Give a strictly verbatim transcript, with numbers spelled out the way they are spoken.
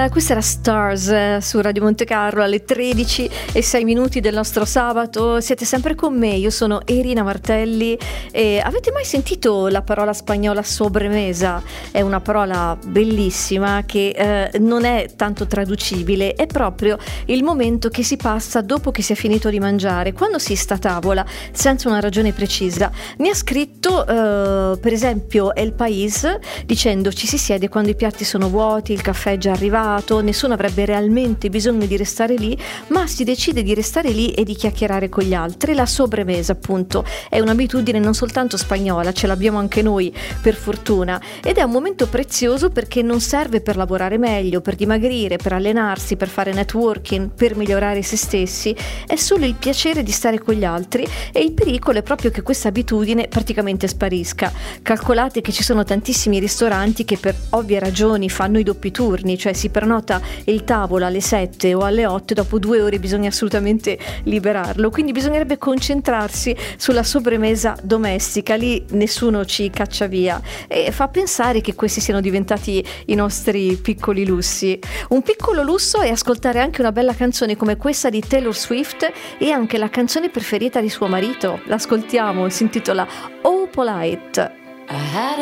Uh, questa era Stars uh, su Radio Monte Carlo alle tredici e sei minuti del nostro sabato. Siete sempre con me, io sono Irina Martelli. E avete mai sentito la parola spagnola sobremesa? È una parola bellissima che uh, non è tanto traducibile, è proprio il momento che si passa dopo che si è finito di mangiare, quando si sta a tavola senza una ragione precisa. Mi ha scritto uh, per esempio El País dicendo: ci si siede quando i piatti sono vuoti, il caffè è già arrivato, nessuno avrebbe realmente bisogno di restare lì, ma si decide di restare lì e di chiacchierare con gli altri. La sobremesa, appunto, è un'abitudine non soltanto spagnola, ce l'abbiamo anche noi per fortuna, ed è un momento prezioso perché non serve per lavorare meglio, per dimagrire, per allenarsi, per fare networking, per migliorare se stessi. È solo il piacere di stare con gli altri, e il pericolo è proprio che questa abitudine praticamente sparisca. Calcolate che ci sono tantissimi ristoranti che per ovvie ragioni fanno i doppi turni, cioè si prenota il tavolo alle sette o alle otto e dopo due ore bisogna assolutamente liberarlo, quindi bisognerebbe concentrarsi sulla sobremesa domestica, lì nessuno ci caccia via, e fa pensare che questi siano diventati i nostri piccoli lussi. Un piccolo lusso è ascoltare anche una bella canzone come questa di Taylor Swift, e anche la canzone preferita di suo marito. L'ascoltiamo, si intitola Oh Polite. I had